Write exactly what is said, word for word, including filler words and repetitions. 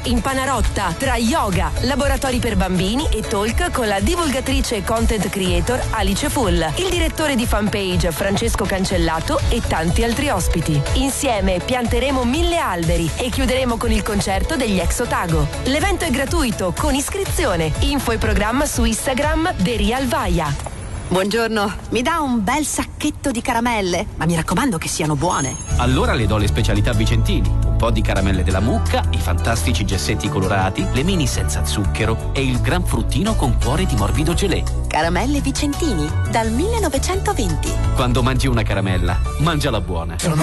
in Panarotta, tra yoga, laboratori per bambini e talk con la divulgatrice e content creator Alice Full, il direttore di fanpage Francesco Cancellato e tanti altri ospiti. Insieme pianteremo mille alberi e chiuderemo con il concerto degli ex Otago. L'evento è gratuito con iscrizione. Info e programma su Instagram The Real Vaia. Buongiorno, mi dà un bel sacchetto di caramelle, ma mi raccomando che siano buone. Allora le do le specialità Vicentini, un po' di caramelle della mucca, i fantastici gessetti colorati, le mini senza zucchero e il gran fruttino con cuore di morbido gelé. Caramelle Vicentini, dal millenovecentoventi. Quando mangi una caramella, mangiala buona. Sono